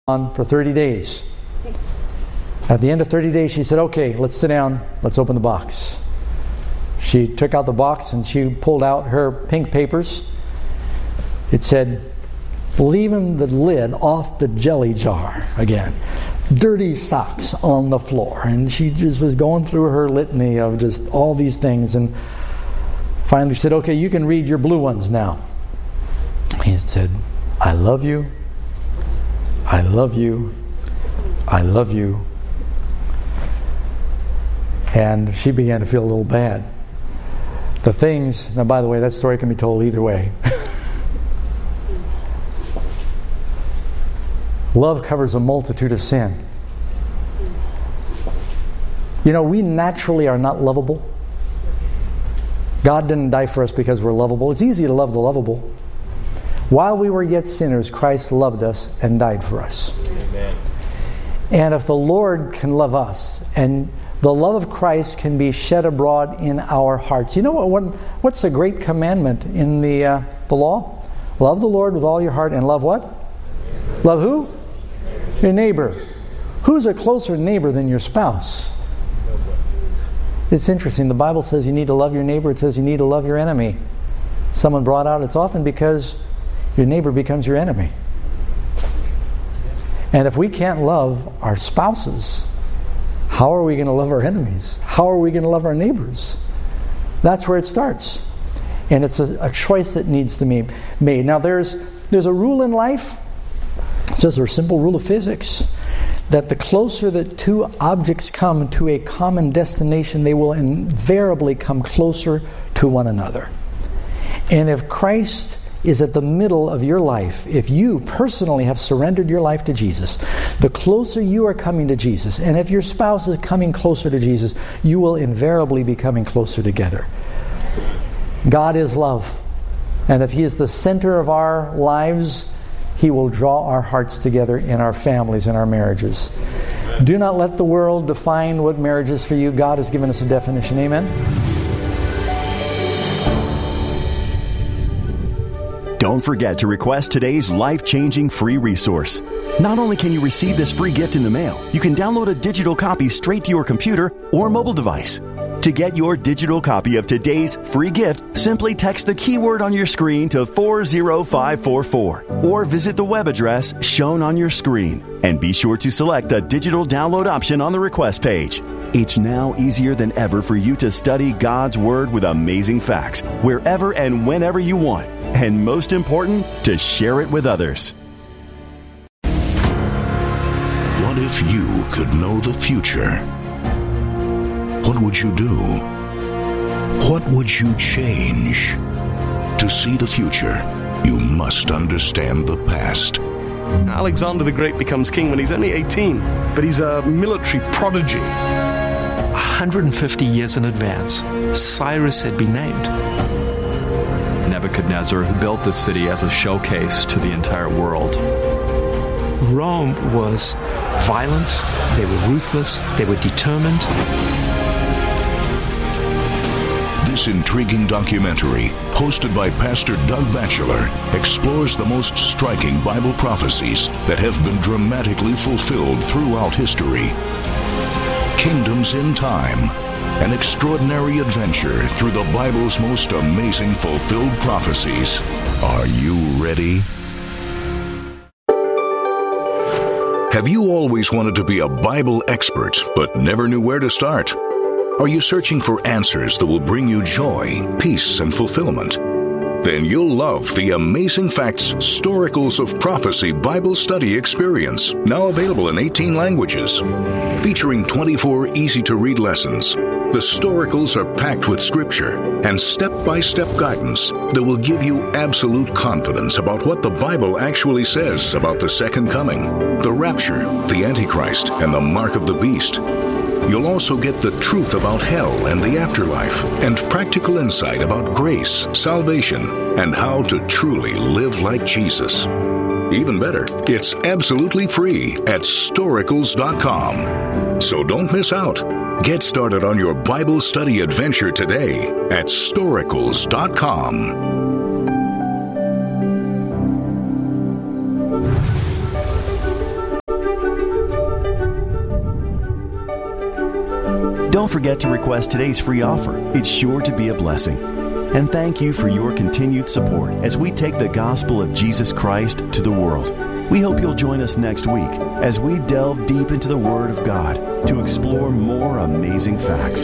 on for 30 days. At the end of 30 days, she said, okay, let's sit down. Let's open the box. She took out the box and she pulled out her pink papers. It said, leaving the lid off the jelly jar again. Dirty socks on the floor. And she just was going through her litany of just all these things. And finally said, okay, you can read your blue ones now. He said, I love you. I love you. I love you. And she began to feel a little bad. The things, now by the way, that story can be told either way. Love covers a multitude of sin. You know, we naturally are not lovable. God didn't die for us because we're lovable. It's easy to love the lovable. While we were yet sinners, Christ loved us and died for us. Amen. And if the Lord can love us, and the love of Christ can be shed abroad in our hearts. You know what's the great commandment in the law? Love the Lord with all your heart and love what? Love who? Your neighbor. Who's a closer neighbor than your spouse? It's interesting. The Bible says you need to love your neighbor. It says you need to love your enemy. Someone brought out, it's often because your neighbor becomes your enemy. And if we can't love our spouses, how are we going to love our enemies? How are we going to love our neighbors? That's where it starts. And it's a choice that needs to be made. Now there's a rule in life. It says there's a simple rule of physics that the closer that two objects come to a common destination, they will invariably come closer to one another. And if Christ is at the middle of your life, if you personally have surrendered your life to Jesus, the closer you are coming to Jesus, and if your spouse is coming closer to Jesus, you will invariably be coming closer together. God is love. And if He is the center of our lives, He will draw our hearts together in our families and our marriages. Do not let the world define what marriage is for you. God has given us a definition. Amen? Don't forget to request today's life-changing free resource. Not only can you receive this free gift in the mail, you can download a digital copy straight to your computer or mobile device. To get your digital copy of today's free gift, simply text the keyword on your screen to 40544 or visit the web address shown on your screen. And be sure to select the digital download option on the request page. It's now easier than ever for you to study God's Word with amazing facts wherever and whenever you want. And most important, to share it with others. What if you could know the future? What would you do? What would you change? To see the future, you must understand the past. Alexander the Great becomes king when he's only 18, but he's a military prodigy. 150 years in advance, Cyrus had been named. Nebuchadnezzar, who built this city as a showcase to the entire world. Rome was violent, they were ruthless, they were determined. This intriguing documentary, hosted by Pastor Doug Batchelor, explores the most striking Bible prophecies that have been dramatically fulfilled throughout history. Kingdoms in Time, an extraordinary adventure through the Bible's most amazing fulfilled prophecies. Are you ready? Have you always wanted to be a Bible expert, but never knew where to start? Are you searching for answers that will bring you joy, peace, and fulfillment? Then you'll love the Amazing Facts Storicals of Prophecy Bible Study Experience, now available in 18 languages. Featuring 24 easy-to-read lessons, the Storicals are packed with scripture and step-by-step guidance that will give you absolute confidence about what the Bible actually says about the second coming, the rapture, the Antichrist, and the mark of the beast. You'll also get the truth about hell and the afterlife, and practical insight about grace, salvation, and how to truly live like Jesus. Even better, it's absolutely free at Storicals.com. So don't miss out. Get started on your Bible study adventure today at Storicals.com. Don't forget to request today's free offer. It's sure to be a blessing. And thank you for your continued support as we take the gospel of Jesus Christ to the world. We hope you'll join us next week as we delve deep into the Word of God to explore more amazing facts.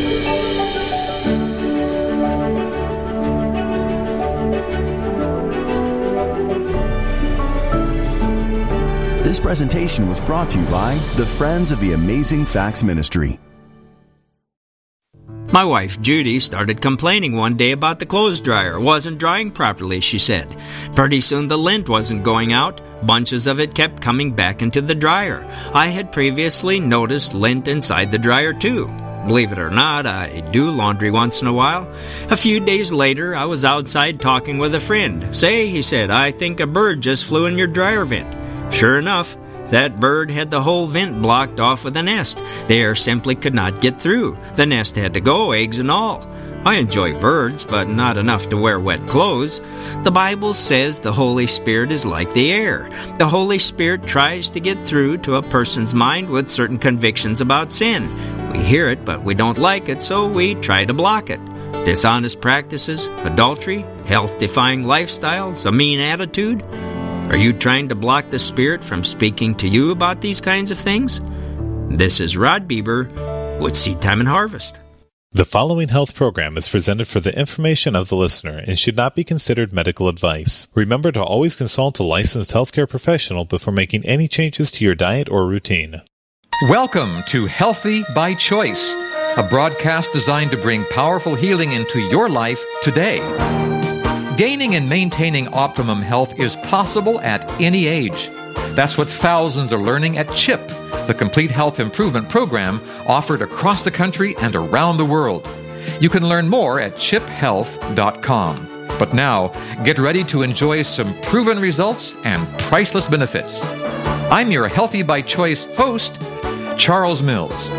This presentation was brought to you by the Friends of the Amazing Facts Ministry. My wife, Judy, started complaining one day about the clothes dryer. Wasn't drying properly, she said. Pretty soon the lint wasn't going out. Bunches of it kept coming back into the dryer. I had previously noticed lint inside the dryer too. Believe it or not, I do laundry once in a while. A few days later, I was outside talking with a friend. "Say," he said, "I think a bird just flew in your dryer vent." Sure enough, that bird had the whole vent blocked off with a nest. The air simply could not get through. The nest had to go, eggs and all. I enjoy birds, but not enough to wear wet clothes. The Bible says the Holy Spirit is like the air. The Holy Spirit tries to get through to a person's mind with certain convictions about sin. We hear it, but we don't like it, so we try to block it. Dishonest practices, adultery, health-defying lifestyles, a mean attitude. Are you trying to block the Spirit from speaking to you about these kinds of things? This is Rod Bieber with Seed Time and Harvest. The following health program is presented for the information of the listener and should not be considered medical advice. Remember to always consult a licensed healthcare professional before making any changes to your diet or routine. Welcome to Healthy by Choice, a broadcast designed to bring powerful healing into your life today. Gaining and maintaining optimum health is possible at any age. That's what thousands are learning at CHIP, the Complete Health Improvement Program offered across the country and around the world. You can learn more at chiphealth.com. But now, get ready to enjoy some proven results and priceless benefits. I'm your Healthy by Choice host, Charles Mills.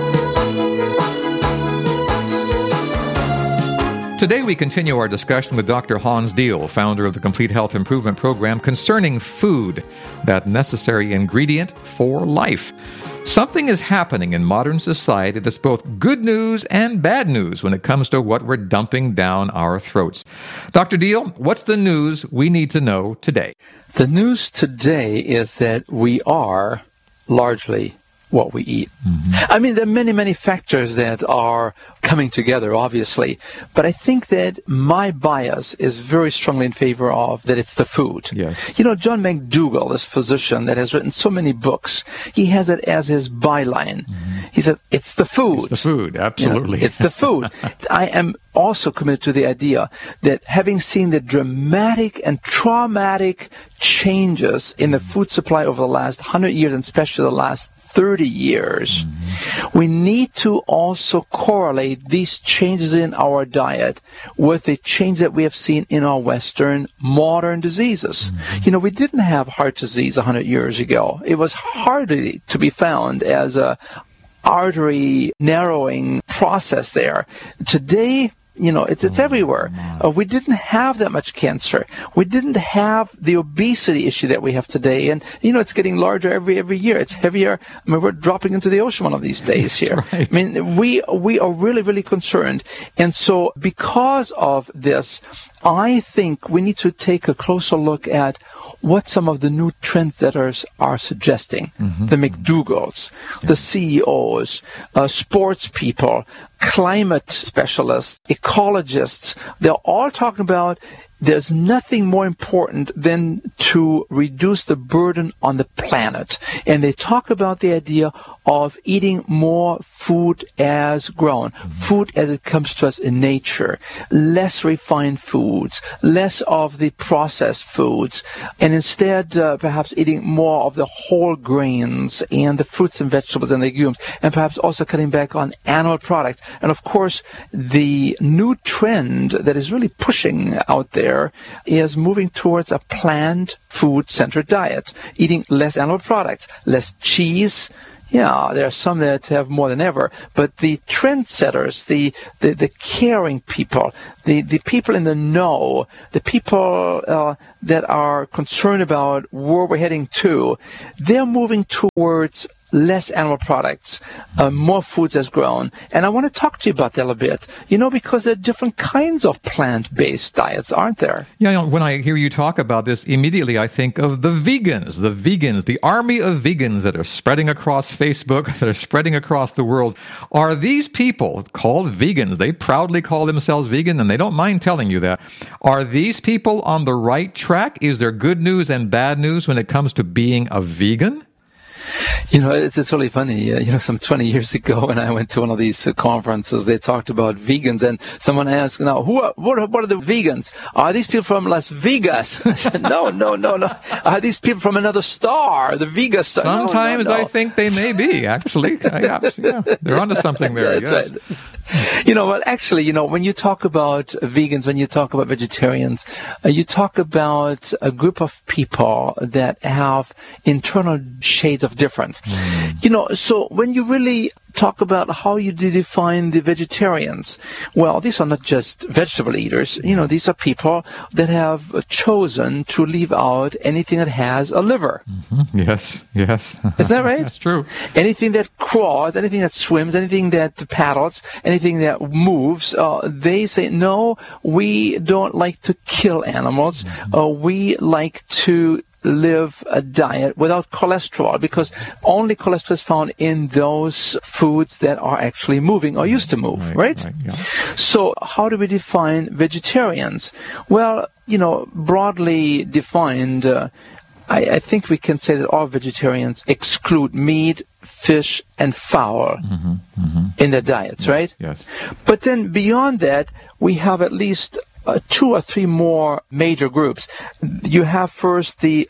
Today we continue our discussion with Dr. Hans Diehl, founder of the Complete Health Improvement Program, concerning food, that necessary ingredient for life. Something is happening in modern society that's both good news and bad news when it comes to what we're dumping down our throats. Dr. Diehl, what's the news we need to know today? The news today is that we are largely what we eat. I mean, there are many, many factors that are coming together, obviously, but I think that my bias is very strongly in favor of that it's the food. Yes. You know, John McDougall, this physician that has written so many books, he has it as his byline. He said, it's the food. It's the food, absolutely. You know, it's the food. I am also committed to the idea that having seen the dramatic and traumatic changes in the food supply over the last 100 years, and especially the last 30 years, we need to also correlate these changes in our diet with the change that we have seen in our Western modern diseases. You know, we didn't have heart disease 100 years ago. It was hardly to be found as a artery narrowing process there. Today, you know, it's everywhere. We didn't have that much cancer. We didn't have the obesity issue that we have today. And, you know, it's getting larger every year. It's heavier. I mean, we're dropping into the ocean one of these days here. Right. I mean, we are really, really concerned. And so because of this, I think we need to take a closer look at what some of the new trendsetters are suggesting. The McDougalls, the CEOs, sports people, climate specialists, ecologists, they're all talking about there's nothing more important than to reduce the burden on the planet. And they talk about the idea of eating more food as grown, food as it comes to us in nature, less refined foods, less of the processed foods, and instead perhaps eating more of the whole grains and the fruits and vegetables and legumes, and perhaps also cutting back on animal products. And of course, the new trend that is really pushing out there is moving towards a planned food-centered diet, eating less animal products, less cheese. Yeah, there are some that have more than ever, but the trendsetters, the caring people, the people in the know, the people that are concerned about where we're heading to, they're moving towards less animal products, more foods as grown. And I want to talk to you about that a little bit, because there are different kinds of plant-based diets, aren't there? Yeah, when I hear you talk about this, immediately I think of the vegans, the army of vegans that are spreading across Facebook, that are spreading across the world. Are these people called vegans? They proudly call themselves vegan, and they don't mind telling you that. Are these people on the right track? Is there good news and bad news when it comes to being a vegan? It's really funny. Some 20 years ago when I went to one of these conferences, they talked about vegans, and someone asked, now, what are the vegans? Are these people from Las Vegas? I said, no. Are these people from another star, the Vega star? Sometimes No. I think they may be, actually. They're onto something there. That's right. Actually, when you talk about vegans, when you talk about vegetarians, you talk about a group of people that have internal shades of difference. So when you really talk about how you define the vegetarians, well, these are not just vegetable eaters. These are people that have chosen to leave out anything that has a liver. Mm-hmm. Yes. Isn't that right? That's true. Anything that crawls, anything that swims, anything that paddles, anything that moves, they say, no, we don't like to kill animals. We like to live a diet without cholesterol, because only cholesterol is found in those foods that are actually moving or used to move, right? Yeah. So how do we define vegetarians? Well, broadly defined, I think we can say that all vegetarians exclude meat, fish, and fowl in their diets, right? Yes. But then beyond that, we have at least 2 or 3 more major groups. You have first the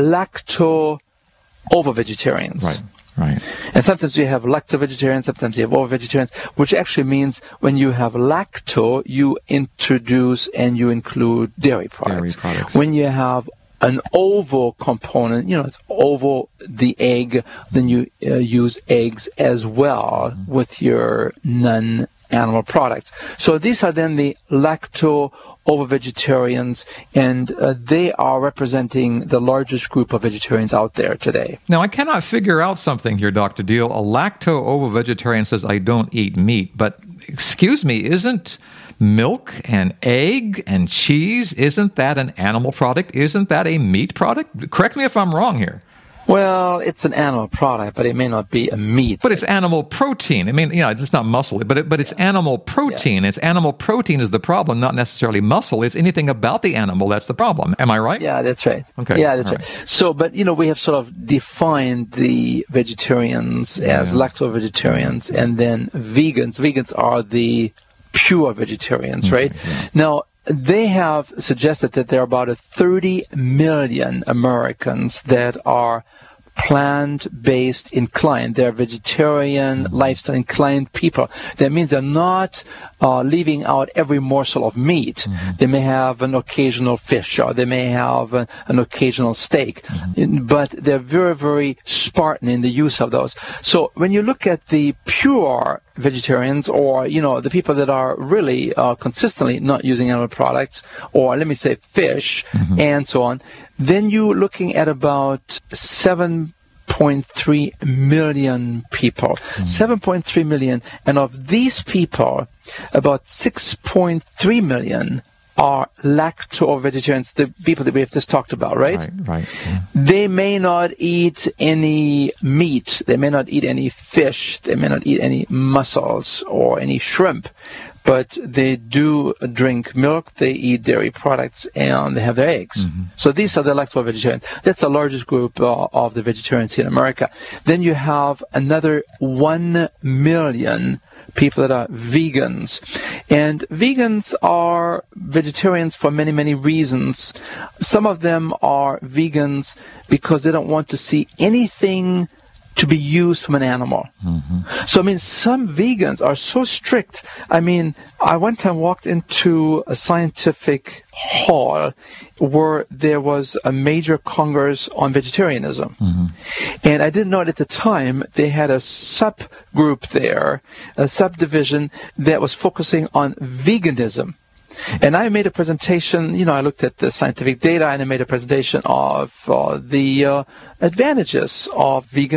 lacto-ovo-vegetarians. Right. And sometimes you have lacto-vegetarians, sometimes you have ovo-vegetarians, which actually means when you have lacto, you introduce and you include dairy products. When you have an ovo component, it's ovo, the egg, then you use eggs as well with your non-animal products. So these are then the lacto-ovo-vegetarians, and they are representing the largest group of vegetarians out there today. Now, I cannot figure out something here, Dr. Deal. A lacto-ovo-vegetarian says, I don't eat meat, but excuse me, isn't milk and egg and cheese, isn't that an animal product? Isn't that a meat product? Correct me if I'm wrong here. Well, it's an animal product, but it may not be a meat. But it's animal protein. I mean, it's not muscle, but it's animal protein. Yeah. It's animal protein is the problem, not necessarily muscle. It's anything about the animal that's the problem. Am I right? Yeah, that's right. Okay. Yeah, that's right. So, but, we have sort of defined the vegetarians as lacto-vegetarians, and then vegans. Vegans are the pure vegetarians, right? Yeah. Now, they have suggested that there are about 30 million Americans that are plant-based inclined. They're vegetarian, lifestyle inclined people. That means they're not leaving out every morsel of meat. They may have an occasional fish, or they may have an occasional steak, but they're very, very Spartan in the use of those. So when you look at the pure vegetarians, or the people that are really consistently not using animal products, or let me say fish, and so on, then you're looking at about 7.3 million people. 7.3 million, and of these people, about 6.3 million are lacto-vegetarians, the people that we have just talked about, right? Right. Yeah. They may not eat any meat. They may not eat any fish. They may not eat any mussels or any shrimp. But they do drink milk, they eat dairy products, and they have their eggs. So these are the lacto-vegetarians. That's the largest group of the vegetarians here in America. Then you have another 1 million people that are vegans. And vegans are vegetarians for many, many reasons. Some of them are vegans because they don't want to see anything to be used from an animal. So, some vegans are so strict. I one time walked into a scientific hall where there was a major congress on vegetarianism. And I didn't know it at the time. They had a subgroup there, a subdivision that was focusing on veganism. And I made a presentation, I looked at the scientific data, and I made a presentation of the advantages of vegan lifestyle.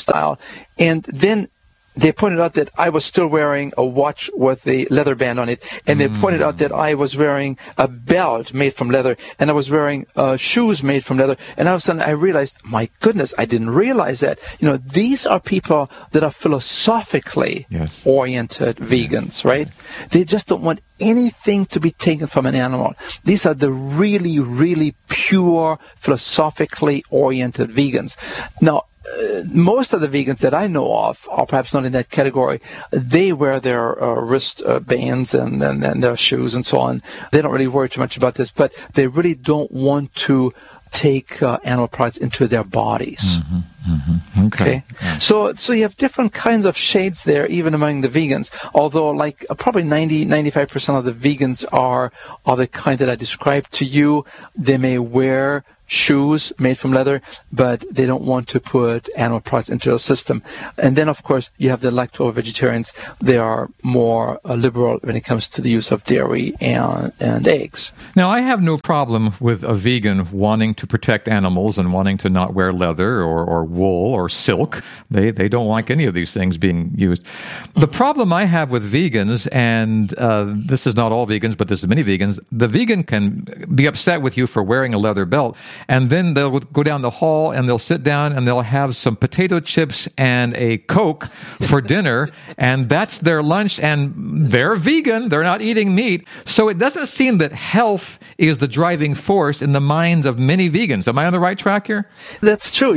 style. And then they pointed out that I was still wearing a watch with a leather band on it, and they pointed out that I was wearing a belt made from leather, and I was wearing shoes made from leather, and all of a sudden I realized, my goodness, I didn't realize that. These are people that are philosophically oriented vegans, right? They just don't want anything to be taken from an animal. These are the really, really pure, philosophically oriented vegans. Now, most of the vegans that I know of are perhaps not in that category. They wear their wrist bands and their shoes and so on. They don't really worry too much about this, but they really don't want to take animal products into their bodies. Okay. Yeah. So you have different kinds of shades there, even among the vegans. Although, probably 95% of the vegans are the kind that I described to you. They may wear shoes made from leather, but they don't want to put animal products into the system. And then, of course, you have the lacto-vegetarians. They are more liberal when it comes to the use of dairy and eggs. Now, I have no problem with a vegan wanting to protect animals and wanting to not wear leather or wool or silk. They don't like any of these things being used. The problem I have with vegans, and this is not all vegans, but there's many vegans, the vegan can be upset with you for wearing a leather belt, and then they'll go down the hall and they'll sit down and they'll have some potato chips and a Coke for dinner, and that's their lunch, and they're vegan, they're not eating meat. So it doesn't seem that health is the driving force in the minds of many vegans. Am I on the right track here? That's true.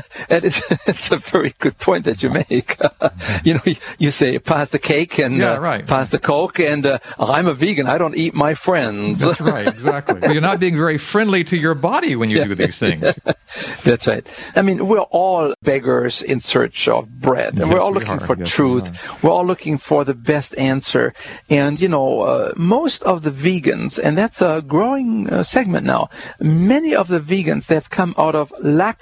It's a very good point that you make. You say pass the cake and pass the Coke, and I'm a vegan, I don't eat my friends. That's right, exactly. Well, you're not being very friendly to your body when you do these things. That's right. I mean, we're all beggars in search of bread, and we're all looking for truth. We're all looking for the best answer. And, most of the vegans, and that's a growing segment now, many of the vegans, they have come out of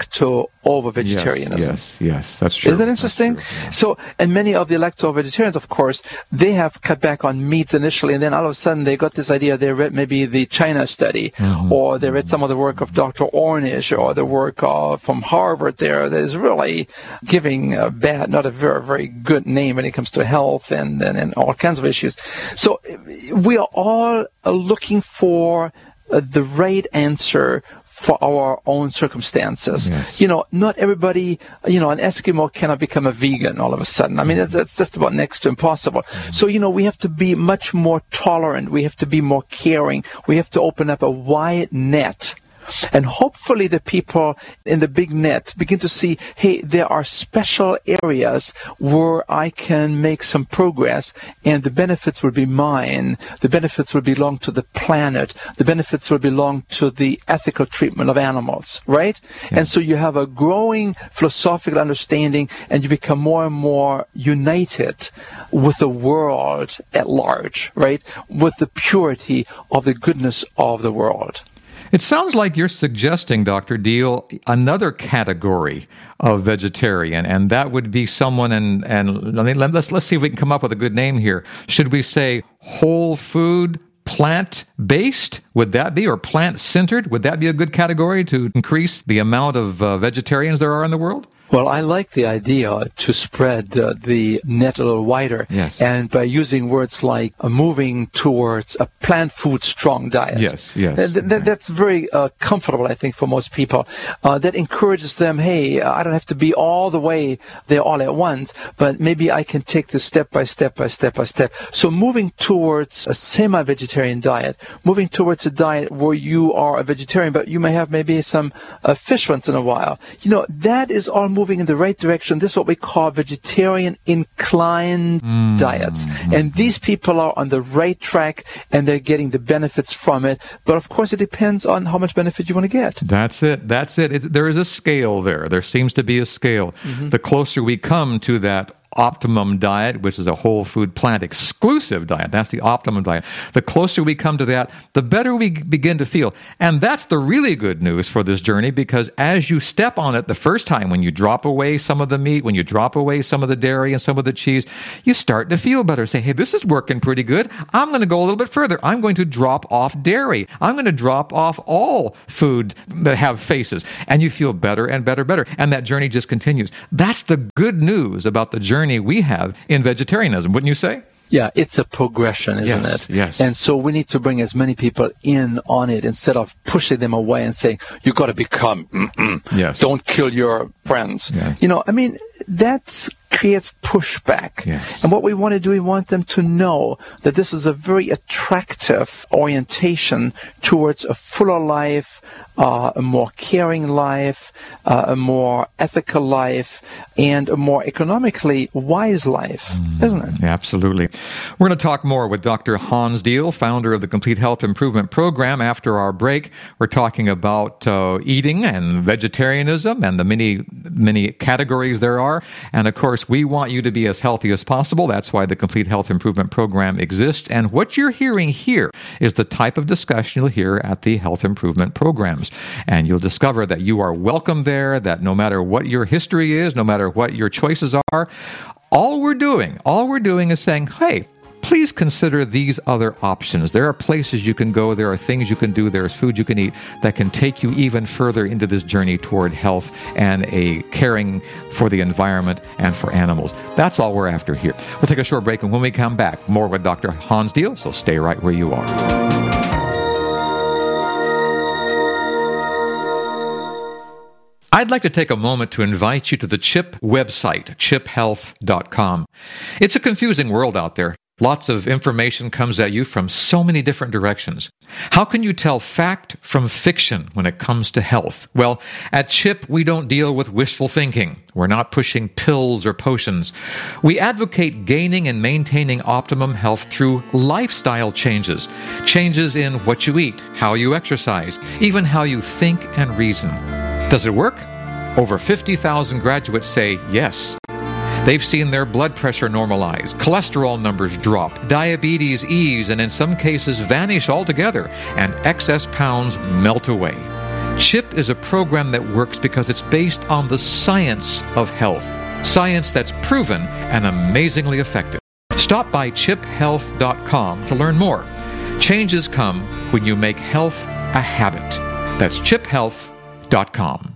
lacto-ovo-vegetarianism. Yes, that's true. Isn't that interesting? So, and many of the lacto-vegetarians, of course, they have cut back on meats initially, and then all of a sudden they got this idea. They read maybe the China study, or they read some of the work of Dr. Ornish, or the work from Harvard there that is really giving not a very, very good name when it comes to health and all kinds of issues. So we are all looking for the right answer for our own circumstances. Yes. Not everybody, an Eskimo cannot become a vegan all of a sudden. I mean, that's just about next to impossible. So, we have to be much more tolerant. We have to be more caring. We have to open up a wide net. And hopefully the people in the big net begin to see, hey, there are special areas where I can make some progress, and the benefits will be mine. The benefits will belong to the planet. The benefits will belong to the ethical treatment of animals, right? Yeah. And so you have a growing philosophical understanding, and you become more and more united with the world at large, right? With the purity of the goodness of the world. It sounds like you're suggesting, Dr. Deal, another category of vegetarian, and that would be someone, and let's see if we can come up with a good name here. Should we say whole food, plant-based? Would that be, or plant-centered? Would that be a good category to increase the amount of vegetarians there are in the world? Well, I like the idea to spread the net a little wider, and by using words like moving towards a plant food strong diet. Yes. That's very comfortable, I think, for most people. That encourages them, hey, I don't have to be all the way there all at once, but maybe I can take this step by step. So moving towards a semi-vegetarian diet, moving towards a diet where you are a vegetarian, but you may have maybe some fish once in a while. That is all moving in the right direction. This is what we call vegetarian inclined diets. And these people are on the right track, and they're getting the benefits from it. But of course, it depends on how much benefit you want to get. That's it. There is a scale there. There seems to be a scale. The closer we come to that optimum diet, which is a whole food plant exclusive diet. That's the optimum diet. The closer we come to that, the better we begin to feel. And that's the really good news for this journey, because as you step on it the first time, when you drop away some of the meat, when you drop away some of the dairy and some of the cheese, you start to feel better. Say, hey, this is working pretty good. I'm going to go a little bit further. I'm going to drop off dairy. I'm going to drop off all food that have faces. And you feel better and better, better. And that journey just continues. That's the good news about the journey we have in vegetarianism, wouldn't you say? Yeah, it's a progression, isn't it? Yes. And so we need to bring as many people in on it instead of pushing them away and saying, you've got to become, yes. Don't kill your friends. Yeah. That creates pushback. Yes. And what we want to do, we want them to know that this is a very attractive orientation towards a fuller life, a more caring life, a more ethical life, and a more economically wise life, isn't it? Absolutely. We're going to talk more with Dr. Hans Diehl, founder of the Complete Health Improvement Program. After our break, we're talking about eating and vegetarianism and the many categories there are. And of course, we want you to be as healthy as possible. That's why the Complete Health Improvement Program exists. And what you're hearing here is the type of discussion you'll hear at the Health Improvement Programs. And you'll discover that you are welcome there, that no matter what your history is, no matter what your choices are, all we're doing is saying, hey, please consider these other options. There are places you can go, there are things you can do, there's food you can eat that can take you even further into this journey toward health and a caring for the environment and for animals. That's all we're after here. We'll take a short break, and when we come back, more with Dr. Hans Diehl, so stay right where you are. I'd like to take a moment to invite you to the CHIP website, chiphealth.com. It's a confusing world out there. Lots of information comes at you from so many different directions. How can you tell fact from fiction when it comes to health? Well, at CHIP, we don't deal with wishful thinking. We're not pushing pills or potions. We advocate gaining and maintaining optimum health through lifestyle changes. Changes in what you eat, how you exercise, even how you think and reason. Does it work? Over 50,000 graduates say yes. They've seen their blood pressure normalize, cholesterol numbers drop, diabetes ease, and in some cases vanish altogether, and excess pounds melt away. CHIP is a program that works because it's based on the science of health, science that's proven and amazingly effective. Stop by chiphealth.com to learn more. Changes come when you make health a habit. That's chiphealth.com.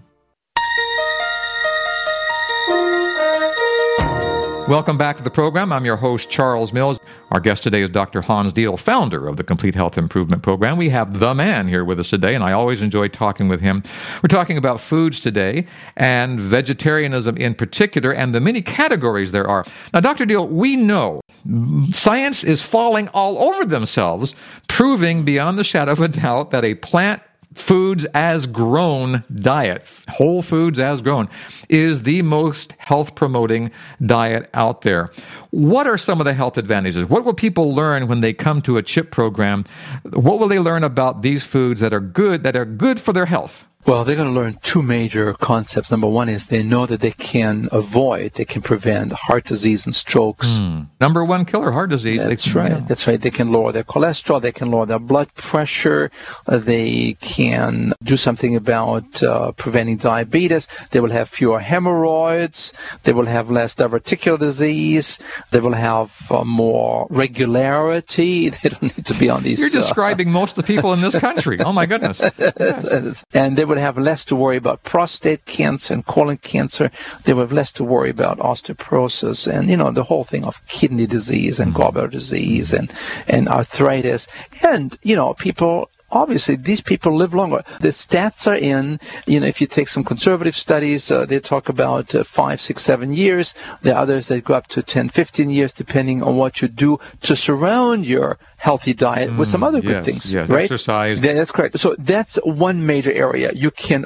Welcome back to the program. I'm your host, Charles Mills. Our guest today is Dr. Hans Diehl, founder of the Complete Health Improvement Program. We have the man here with us today, and I always enjoy talking with him. We're talking about foods today, and vegetarianism in particular, and the many categories there are. Now, Dr. Diehl, we know science is falling all over themselves, proving beyond the shadow of a doubt that a plant foods as grown diet, whole foods as grown, is the most health promoting diet out there. What are some of the health advantages? What will people learn when they come to a CHIP program? What will they learn about these foods that are good for their health? Well, they're going to learn two major concepts. Number one is they know that they can prevent heart disease and strokes. Number one killer, heart disease. That's right. They can lower their cholesterol. They can lower their blood pressure. They can do something about preventing diabetes. They will have fewer hemorrhoids. They will have less diverticular disease. They will have more regularity. They don't need to be on these... You're describing most of the people in this country. Oh, my goodness. Yes. And they would have less to worry about prostate cancer and colon cancer. They would have less to worry about osteoporosis and, the whole thing of kidney disease and gallbladder disease and arthritis. And, people... Obviously, these people live longer. The stats are in, if you take some conservative studies, they talk about 5, 6, 7 years. There are others that go up to 10, 15 years, depending on what you do to surround your healthy diet with some other good things. Yes, right? Exercise. That's correct. So that's one major area. You can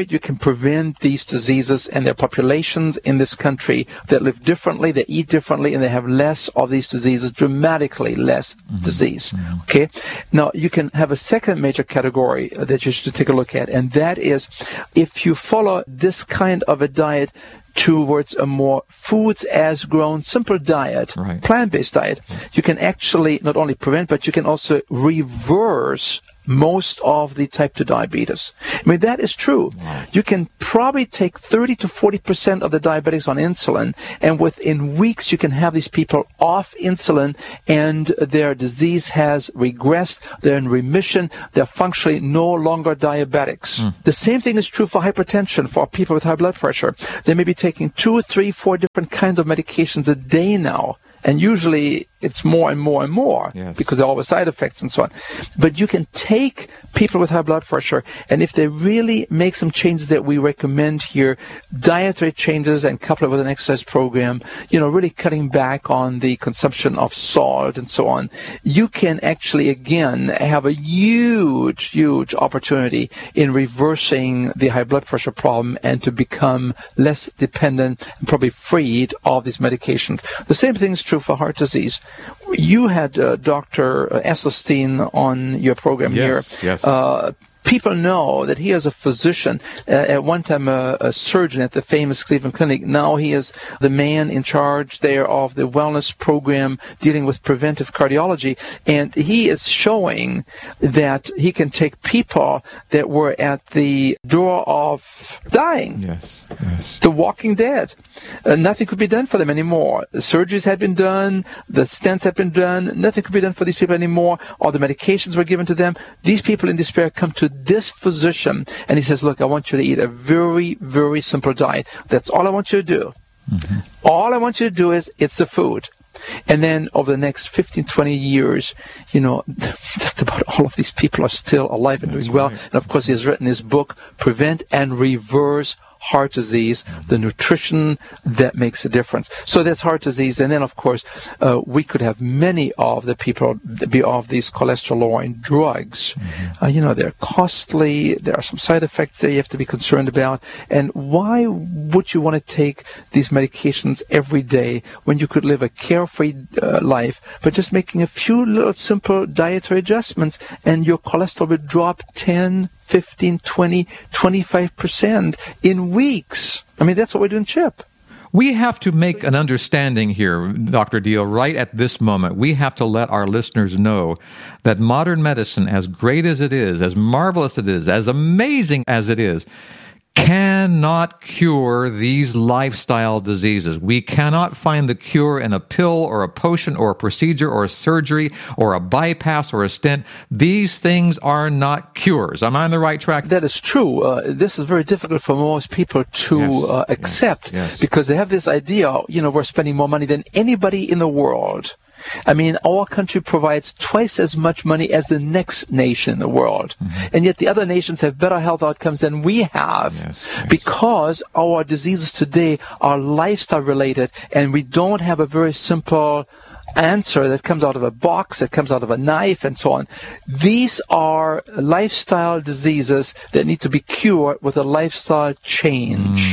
prevent these diseases, and there are populations in this country that live differently, they eat differently, and they have less of these diseases, dramatically less disease. Okay? Now, you can have a second major category that you should take a look at, and that is if you follow this kind of a diet towards a more foods as grown, simple diet, plant-based diet, you can actually not only prevent, but you can also reverse most of the type 2 diabetes. I mean, that is true. Wow. You can probably take 30 to 40% of the diabetics on insulin, and within weeks you can have these people off insulin, and their disease has regressed. They're in remission. They're functionally no longer diabetics. The same thing is true for hypertension, for people with high blood pressure. They may be taking 2, 3, 4 different kinds of medications a day now. And usually it's more and more and more because of all the side effects and so on. But you can take people with high blood pressure, and if they really make some changes that we recommend here, dietary changes and couple it with an exercise program, really cutting back on the consumption of salt and so on, you can actually, again, have a huge, huge opportunity in reversing the high blood pressure problem and to become less dependent and probably freed of these medications. The same thing is true for heart disease. You had Dr. Esselstyn on your program here. Yes. People know that he is a physician, at one time a surgeon at the famous Cleveland Clinic. Now he is the man in charge there of the wellness program dealing with preventive cardiology. And he is showing that he can take people that were at the door of dying, the walking dead. Nothing could be done for them anymore. The surgeries had been done, the stents had been done, nothing could be done for these people anymore. All the medications were given to them. These people in despair come to this physician, and he says, look, I want you to eat a very, very simple diet. That's all I want you to do. All I want you to do is, it's the food. And then over the next 15, 20 years, just about all of these people are still alive and doing well. And of course, he has written his book, Prevent and Reverse Heart Disease, the nutrition that makes a difference. So that's heart disease. And then, of course, we could have many of the people be off these cholesterol-lowering drugs. They're costly. There are some side effects there you have to be concerned about. And why would you want to take these medications every day when you could live a carefree life by just making a few little simple dietary adjustments, and your cholesterol would drop 10, 15, 20, 25% in weeks. I mean, that's what we're doing, Chip. We have to make an understanding here, Dr. Deal, right at this moment. We have to let our listeners know that modern medicine, as great as it is, as marvelous it is, as amazing as it is, cannot cure these lifestyle diseases. We cannot find the cure in a pill or a potion or a procedure or a surgery or a bypass or a stent. These things are not cures. Am I on the right track? That is true. This is very difficult for most people to accept because they have this idea, we're spending more money than anybody in the world. I mean, our country provides twice as much money as the next nation in the world. And yet the other nations have better health outcomes than we have because our diseases today are lifestyle related, and we don't have a very simple answer that comes out of a box, that comes out of a knife, and so on. These are lifestyle diseases that need to be cured with a lifestyle change.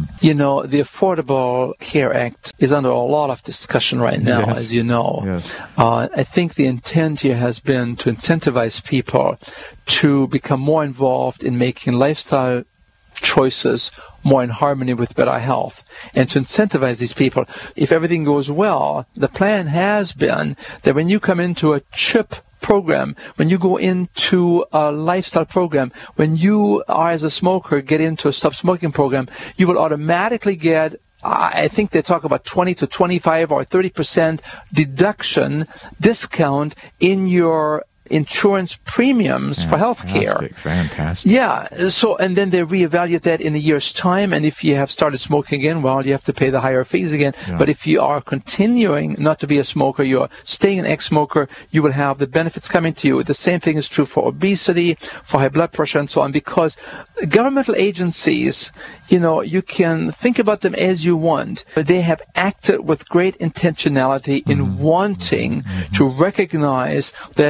The Affordable Care Act is under a lot of discussion right now, as you know. I think the intent here has been to incentivize people to become more involved in making lifestyle choices more in harmony with better health, and to incentivize these people. If everything goes well, the plan has been that when you come into a CHIP program, when you go into a lifestyle program, when you are as a smoker get into a stop smoking program, you will automatically get, I think they talk about 20 to 25 or 30% deduction discount in your insurance premiums for health care. Fantastic. Yeah. So, and then they reevaluate that in a year's time. And if you have started smoking again, well, you have to pay the higher fees again. But if you are continuing not to be a smoker, you're staying an ex-smoker, you will have the benefits coming to you. The same thing is true for obesity, for high blood pressure, and so on, because governmental agencies, you can think about them as you want, but they have acted with great intentionality in wanting to recognize that our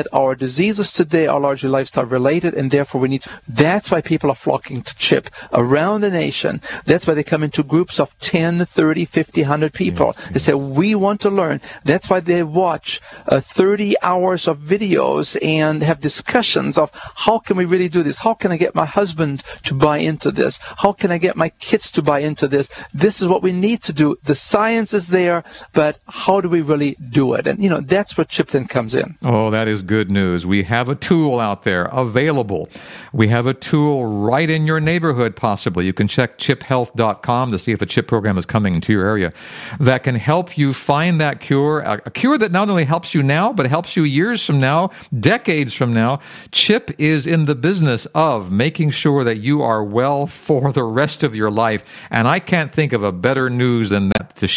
diseases today are largely lifestyle related, and therefore that's why people are flocking to CHIP around the nation. That's why they come into groups of 10, 30, 50, 100 people. Yes. They say, we want to learn. That's why they watch 30 hours of videos and have discussions of how can we really do this? How can I get my husband to buy into this? How can I get my kids to buy into this? This is what we need to do. The science is there, but how do we really do it? And, that's where CHIP then comes in. Oh, that is good news. We have a tool out there available. We have a tool right in your neighborhood, possibly. You can check chiphealth.com to see if a CHIP program is coming into your area that can help you find that cure, a cure that not only helps you now, but helps you years from now, decades from now. CHIP is in the business of making sure that you are well for the rest of your life. And I can't think of a better news than that to